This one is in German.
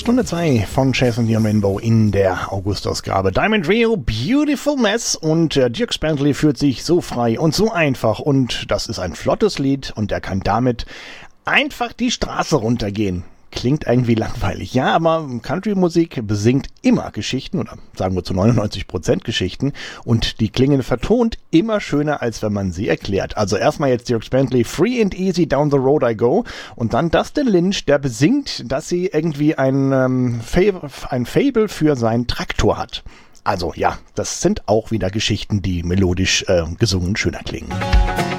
Stunde 2 von Chase and the Rainbow in der August-Ausgabe. Diamond Rio, Beautiful Mess, und Dierks Bentley fühlt sich so frei und so einfach, und das ist ein flottes Lied und er kann damit einfach die Straße runtergehen. Klingt irgendwie langweilig, ja, aber Country-Musik besingt immer Geschichten, oder sagen wir zu 99% Geschichten, und die klingen vertont immer schöner, als wenn man sie erklärt. Also erstmal jetzt Dierks Bentley, Free and Easy Down the Road I Go, und dann Dustin Lynch, der besingt, dass sie irgendwie ein Faible für seinen Traktor hat. Also ja, das sind auch wieder Geschichten, die melodisch gesungen schöner klingen.